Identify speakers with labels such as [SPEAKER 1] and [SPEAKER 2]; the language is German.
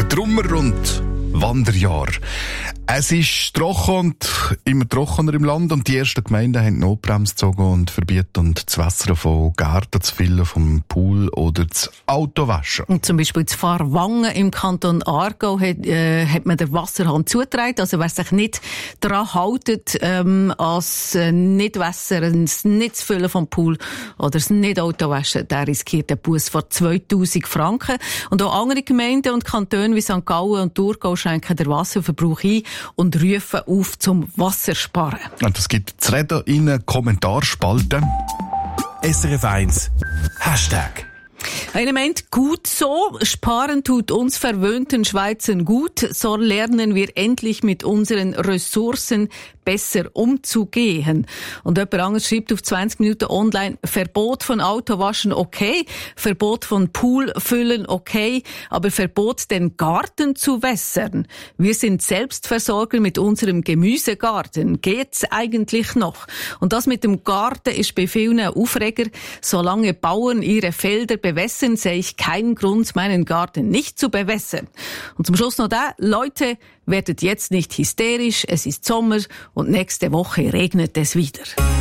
[SPEAKER 1] Trummer- und Wanderjahr. Es ist trocken und immer trockener im Land und die ersten Gemeinden haben die Notbremse gezogen und verbieten das Wasser von Garten zu füllen, vom Pool oder das Auto waschen.
[SPEAKER 2] Und zum Beispiel in Fahrwangen im Kanton Aargau hat man den Wasserhahn zugetragen. Also wer sich nicht daran hält, als Nichtwässer, nicht zu füllen vom Pool oder das Nicht-Auto waschen, der riskiert einen Buss von 2000 Franken. Und auch andere Gemeinden und Kantone wie St. Gallen und Thurgau schränken den Wasserverbrauch ein und rufen auf zum Wassersparen.
[SPEAKER 1] Und es gibt zu reden in einer Kommentarspalte.
[SPEAKER 3] SRF 1 Hashtag.
[SPEAKER 2] Einer meint, gut so, sparen tut uns verwöhnten Schweizern gut, so lernen wir endlich mit unseren Ressourcen besser umzugehen. Und jemand anderes schreibt auf 20 Minuten online, Verbot von Autowaschen okay, Verbot von Poolfüllen okay, aber Verbot, den Garten zu wässern. Wir sind Selbstversorger mit unserem Gemüsegarten. Geht's eigentlich noch? Und das mit dem Garten ist bei vielen ein Aufreger. Solange Bauern ihre Felder bewässern, sehe ich keinen Grund, meinen Garten nicht zu bewässern. Und zum Schluss noch da, Leute, werdet jetzt nicht hysterisch, es ist Sommer und nächste Woche regnet es wieder.